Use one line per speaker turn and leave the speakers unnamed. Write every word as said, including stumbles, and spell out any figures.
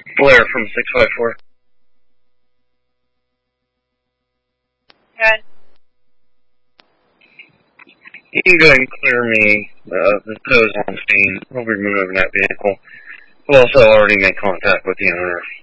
Blair from six five four.
Good.
You can go ahead and clear me. Uh, the tow's on scene. We'll be removing that vehicle. We'll also already made contact with the owner.